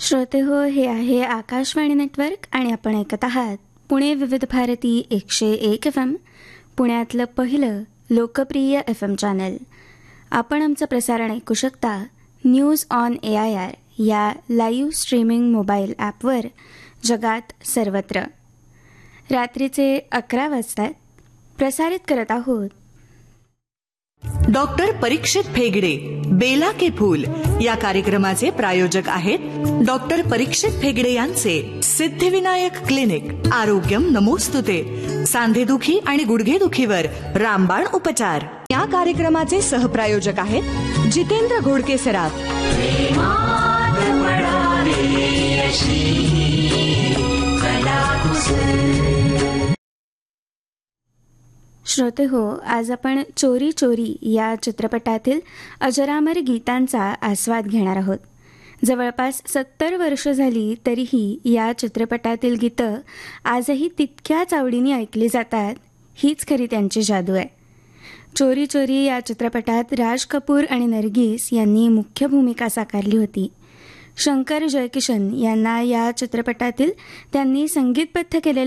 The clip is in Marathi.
श्रोते हो, हे आहे आकाशवाणी नेटवर्क आणि आपण ऐकत आहात पुणे विविध भारती 101 FM, पुण्यातलं पहिलं लोकप्रिय FM चॅनल. आपण आमचं प्रसारण ऐकू शकता न्यूज ऑन AIR या लाईव्ह स्ट्रीमिंग मोबाईल ॲपवर जगात सर्वत्र. रात्रीचे 11 वाजतात. प्रसारित करत आहोत डॉक्टर परीक्षित फेगडे, बेला के फूल या कार्यक्रमाचे प्रायोजक आहेत डॉक्टर परीक्षित फेगडे यांचे सिद्धिविनायक क्लिनिक. आरोग्यम नमोस्तुते. सांधेदुखी आणि गुडघेदुखीवर रामबाण उपचार. या कार्यक्रमाचे सहप्रायोजक आहेत जितेंद्र घोडके सराफ. श्रोते हो, आज आपण चोरी चोरी या चित्रपटातील अजरामर गीतांचा आस्वाद घेणार आहोत. जवळपास 70 वर्ष झाली तरीही या चित्रपटातील गीतं आजही तितक्याच आवडीने ऐकली जातात. हीच खरी त्यांची जादू आहे. चोरी चोरी या चित्रपटात राज कपूर आणि नर्गिस यांनी मुख्य भूमिका साकारली होती. शंकर जयकिशन यांना या चित्रपटातील त्यांनी संगीतबद्ध केलेल्या